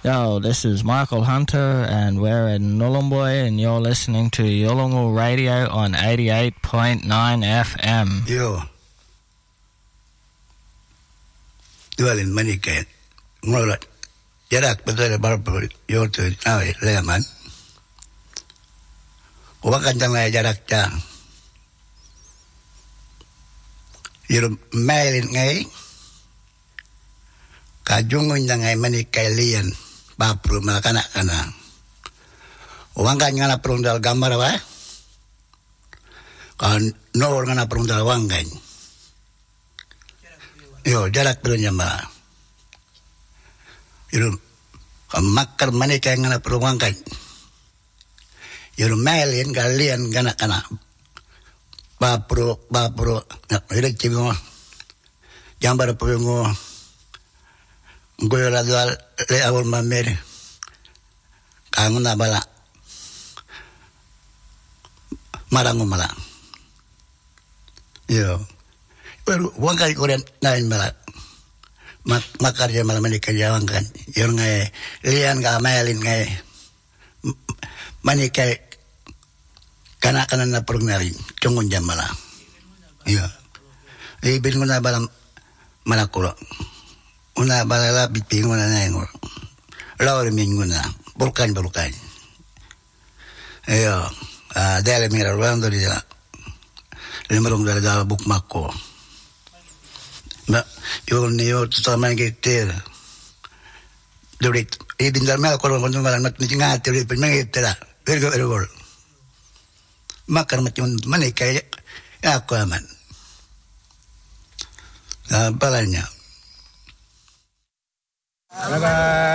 Yo, this is Michael Hunter, and we're in Nhulunbuy, and you're listening to Yolngu Radio on 88.9 FM. Yo. Dualin maniket. Ngolat. Jarak betul barber. Yo tu nawe leman. Wakan jangan jarak jang. Yo mailin ngai. Kajungun jangan manikai lian. Bapru malakana-kana. Wangkan ngana perundal gambar apa? Kan nor ngana perundal wangkan. Yo jarak berunya mah. Yo makar manika ngana perwangkan. Yo melin kalian kana-kana. Bapru. Ire cibo. Gambar perungo. Gue radal le awal mamer kangen abala marangu malang yo baru wangkai koren nain malang makar dia malam ini kerjaan kan yang ngai lian gamelin ngai manikai kana na perungarin cungun jam malang yo ibin guna balam malakuro una balala bipingo na nengo lawre minguna bulkan yo dele mira rando di la lembrong dale da buk makko na yo tutaman gitter dorit ibin dal mel ko kono malan mat ni ngate ri pen ngitera ergo makar macam mana kayak aku aman balanya. Bye-bye.